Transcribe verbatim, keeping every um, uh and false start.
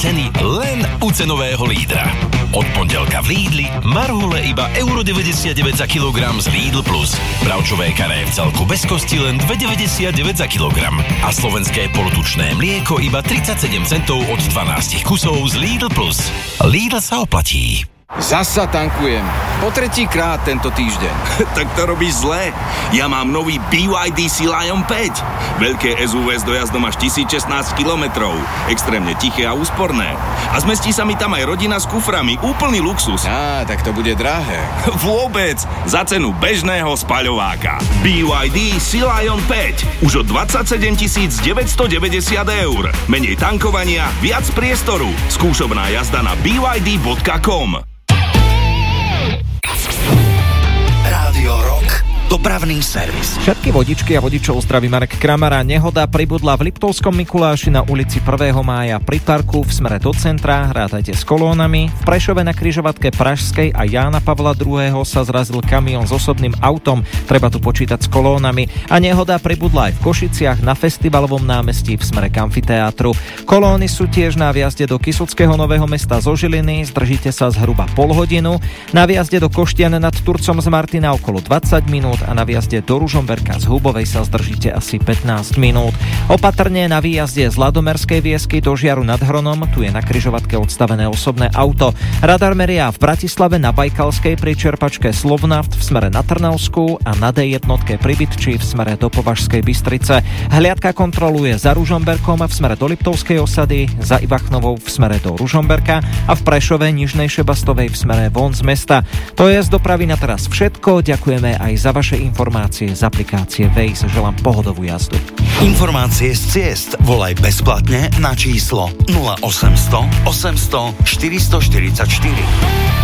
ceny len u cenového lídra. Od pondelka v Lidli marhule iba euro deväťdesiatdeväť za kilogram z Lidl Plus. Bravčové karé v celku bez kosti len dva deväťdesiatdeväť za kilogram. A slovenské polotučné mlieko iba tridsaťsedem centov od dvanásť kusov z Lidl Plus. Lidl sa oplatí. Zasa tankujem. Po tretí krát tento týždeň. Tak to robíš zle. Ja mám nový bé vaj dé Sea Lion päť. Veľké es ú vé s dojazdom až tisícšestnásť kilometrov. Extrémne tiché a úsporné. A zmestí sa mi tam aj rodina s kuframi. Úplný luxus. Á, tak to bude drahé. Vôbec. Za cenu bežného spaľováka. bé vaj dé Sea Lion päť. Už od dvadsaťsedem tisíc deväťstodeväťdesiat eur. Menej tankovania, viac priestoru. Skúšobná jazda na b y d bodka com. Rádio Rock. Dopravný servis. Všetky vodičky a vodičov zdraví Marek Kramara. Nehoda pribudla v Liptovskom Mikuláši na ulici prvého mája pri parku v smere do centra. Rátajte s kolónami. V Prešove na križovatke Pražskej a Jána Pavla druhého. sa zrazil kamión s osobným autom. Treba tu počítať s kolónami. A nehoda pribudla aj v Košiciach na Festivalovom námestí v smere k amfiteátru. Kolóny sú tiež na vjazde do Kysuckého Nového Mesta zo Žiliny. Zdržíte sa zhruba pol hodinu. Na vjazde do Koštian nad Turcom z Martina okolo dvadsať minút. A na výjazde do Ružomberka z Hubovej sa zdržíte asi pätnásť minút. Opatrne na výjazde z Ladomerskej Viesky do Žiaru nad Hronom, tu je na križovatke odstavené osobné auto. Radar meria v Bratislave na Bajkalskej pri čerpačke Slovnaft v smere na Trnavsku a na dé jednotke pri Bytči v smere do Považskej Bystrice. Hliadka kontroluje za Ružomberkom v smere do Liptovskej osady, za Ivachnovou v smere do Ružomberka a v Prešove Nižnej Šebastovej v smere von z mesta. To je z dopravy na teraz všetko. Ďakujeme aj za vaše informácie z aplikácie Waze. Želám pohodovú jazdu. Informácie z ciest volaj bezplatne na číslo nula osemsto osemsto štyristoštyridsaťštyri.